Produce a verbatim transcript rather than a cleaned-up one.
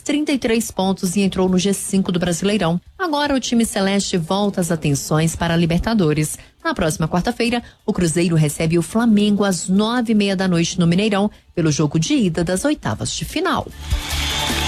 trinta e três pontos e entrou no G cinco do Brasileirão. Agora o time celeste volta as atenções para a Libertadores. Na próxima quarta-feira, o Cruzeiro recebe o Flamengo às nove e meia da noite no Mineirão, pelo jogo de ida das oitavas de final.